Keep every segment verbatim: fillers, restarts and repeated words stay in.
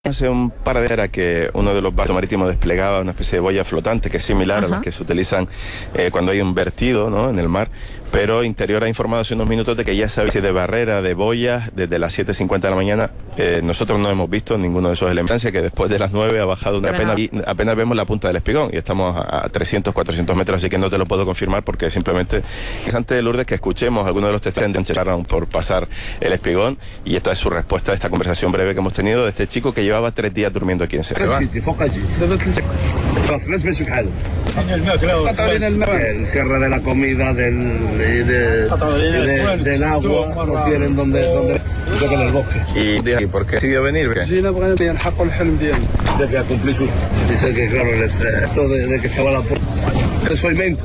Hace un par de días que uno de los barcos marítimos desplegaba una especie de boya flotante que es similar Ajá. a las que se utilizan eh, cuando hay un vertido, ¿no?, en el mar, pero Interior ha informado hace unos minutos de que ya se había de barrera de boyas desde las siete cincuenta de la mañana. Eh, nosotros no hemos visto ninguno de esos elementos, que después de las nueve ha bajado una apenas, y apenas vemos la punta del espigón y estamos a, a trescientos, cuatrocientos metros, así que no te lo puedo confirmar porque simplemente es interesante, Lourdes, que escuchemos algunos de los testigos que llegaron por pasar el espigón, y esta es su respuesta a esta conversación breve que hemos tenido de este chico que llevaba tres días durmiendo aquí en Ceuta. El cierre de la comida, del, de, de, de, del agua, no tienen donde, donde, donde en el bosque. ¿Y por qué decidió venir? Dice que ha cumplido su... Dice que, claro, esto de, de que estaba la puerta. Soy Menco.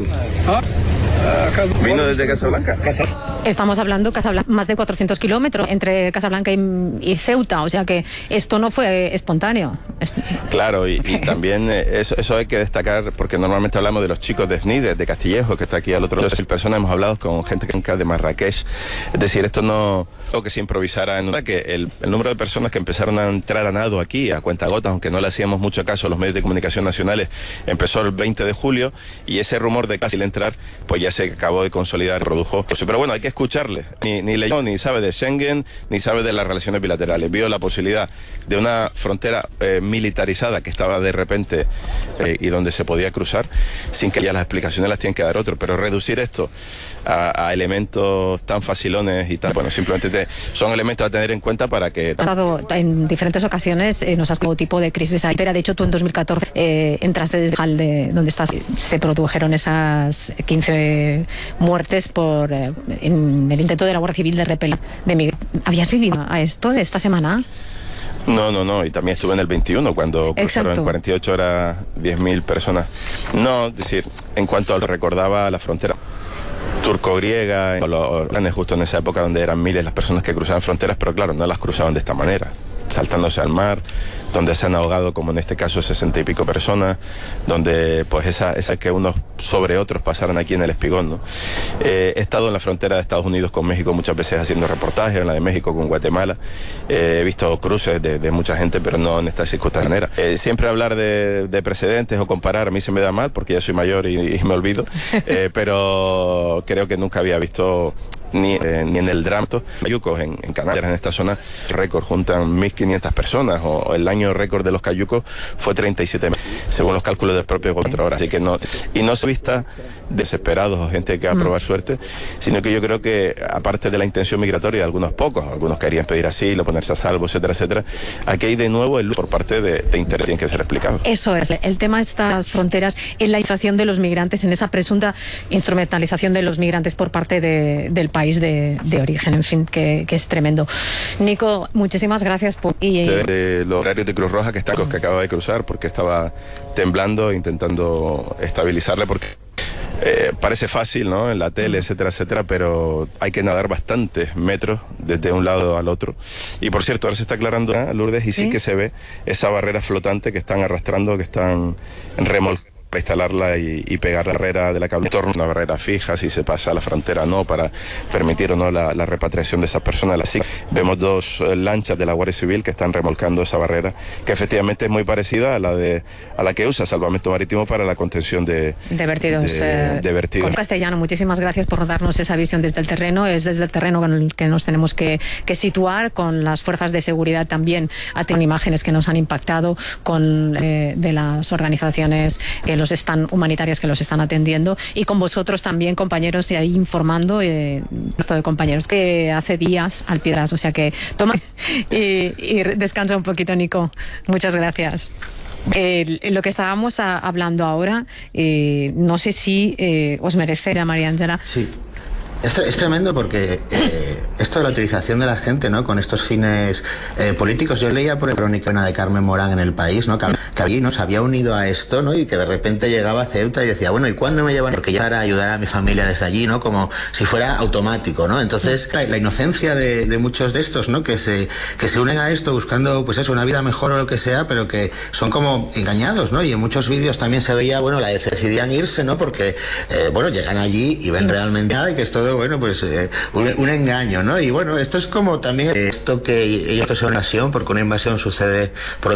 ¿Vino desde Casablanca? Estamos hablando Casablanca, más de cuatrocientos kilómetros entre Casablanca y, y Ceuta, o sea que esto no fue espontáneo. Claro, y, y también eso, eso hay que destacar, porque normalmente hablamos de los chicos de Snider, de Castillejo, que está aquí al otro lado de mil personas, hemos hablado con gente de Marrakech, es decir, esto no o que se improvisara en una, que el, el número de personas que empezaron a entrar a nado aquí a cuentagotas, aunque no le hacíamos mucho caso a los medios de comunicación nacionales, empezó el veinte de julio, y ese rumor de casi entrar, pues ya se acabó de consolidar, produjo. Pero bueno, hay que escucharle, ni, ni leyó, ni sabe de Schengen, ni sabe de las relaciones bilaterales, vio la posibilidad de una frontera eh, militarizada que estaba de repente eh, y donde se podía cruzar, sin que ya las explicaciones las tienen que dar otros, pero reducir esto a, a elementos tan facilones y tan, bueno, simplemente te, son elementos a tener en cuenta para que... En diferentes ocasiones eh, nos has como tipo de crisis ahí, pero de hecho tú en dos mil catorce eh, entraste desde el de donde estás, se produjeron esas quince muertes por eh, en el intento de la Guardia Civil de repeler de migrantes. ¿Habías vivido a esto de esta semana? No, no, no, y también estuve en el veintiuno cuando cruzaron en cuarenta y ocho horas diez mil personas. No, es decir, en cuanto a lo recordaba la frontera turco-griega, los planes justo en esa época donde eran miles las personas que cruzaban fronteras, pero claro, no las cruzaban de esta manera, saltándose al mar, donde se han ahogado, como en este caso, sesenta y pico personas, donde pues esa, esa que unos sobre otros pasaron aquí en el espigón, ¿no? Eh, he estado en la frontera de Estados Unidos con México muchas veces haciendo reportajes, en la de México con Guatemala, eh, he visto cruces de, de mucha gente, pero no en esta circunstancia. Eh, siempre hablar de, de precedentes o comparar a mí se me da mal, porque ya soy mayor y, y me olvido, eh, pero creo que nunca había visto... Ni, eh, ni en el Dramto, cayucos en, en Canarias, en esta zona, récord, juntan mil quinientas personas, o el año récord de los cayucos fue treinta y siete mil, según los cálculos del propio gobierno ahora. Así que no, y no se vista desesperados o gente que va a probar suerte, sino que yo creo que, aparte de la intención migratoria de algunos pocos, algunos querían pedir asilo, ponerse a salvo, etcétera, etcétera, aquí hay de nuevo el por parte de, de interés, tiene que ser explicado. Eso es, el tema de estas fronteras, en la inflación de los migrantes, en esa presunta instrumentalización de los migrantes por parte de, del país de, de origen, en fin, que, que es tremendo. Nico, muchísimas gracias por... Y, de, de los horarios de Cruz Roja que están, que acaba de cruzar, porque estaba temblando, intentando estabilizarle, porque eh, parece fácil, ¿no?, en la tele, etcétera, etcétera, pero hay que nadar bastantes metros desde un lado al otro. Y por cierto, ahora se está aclarando, ¿eh, Lourdes? Y sí, sí que se ve esa barrera flotante que están arrastrando, que están remolcando para instalarla y, y pegar la barrera de la cable en torno a una barrera fija, si se pasa a la frontera o no, para permitir o no la, la repatriación de esas personas. Así vemos dos eh, lanchas de la Guardia Civil que están remolcando esa barrera, que efectivamente es muy parecida a la de a la que usa Salvamento Marítimo para la contención de, de vertidos. De, eh, de vertidos. Con Castellano, muchísimas gracias por darnos esa visión desde el terreno. Es desde el terreno con el que nos tenemos que, que situar, con las fuerzas de seguridad también, con imágenes que nos han impactado, con eh, de las organizaciones que los están humanitarias que los están atendiendo, y con vosotros también, compañeros, y ahí informando, eh, esto de compañeros que hace días al piedras, o sea que toma y, y descansa un poquito, Nico. Muchas gracias. Eh, lo que estábamos a, hablando ahora, eh, no sé si eh, os merece, María Ángela. Sí. Es, es tremendo porque eh, esto de la utilización de la gente, ¿no?, con estos fines eh, políticos. Yo leía por el crónica de Carmen Morán en El País, ¿no?, que, que había, ¿no?, se había unido a esto, ¿no?, y que de repente llegaba a Ceuta y decía, bueno, ¿y cuándo me llevan? Porque ya para ayudar a mi familia desde allí, ¿no?, como si fuera automático, ¿no? Entonces, la, la inocencia de, de muchos de estos, ¿no?, que se que se unen a esto buscando, pues eso, una vida mejor o lo que sea, pero que son como engañados, ¿no? Y en muchos vídeos también se veía, bueno, la decidían irse, ¿no?, porque, eh, bueno, llegan allí y ven realmente nada, y que esto todo, bueno, pues eh, un, un engaño, ¿no? Y bueno, esto es como también esto que esto es una invasión, porque una invasión sucede por